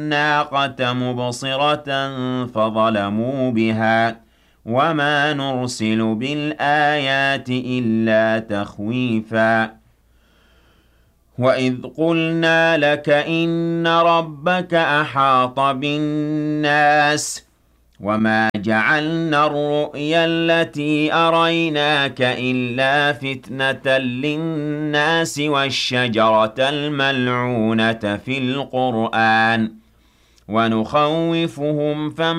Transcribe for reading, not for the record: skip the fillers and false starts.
النَّاقَةَ مُبْصِرَةً فَظَلَمُوا بِهَا ۚ وَمَا نُرْسِلُ بِالْآيَاتِ إِلَّا تَخْوِيفًا. وَإِذْ قُلْنَا لَكَ إِنَّ رَبَّكَ أَحَاطَ بِالنَّاسِ وَمَا جَعَلْنَا الرُّؤْيَا الَّتِي أَرَيْنَاكَ إِلَّا فِتْنَةً لِّلنَّاسِ وَالشَّجَرَةَ الْمَلْعُونَةَ فِي الْقُرْآنِ ۚ وَنُخَوِّفُهُمْ فَمَا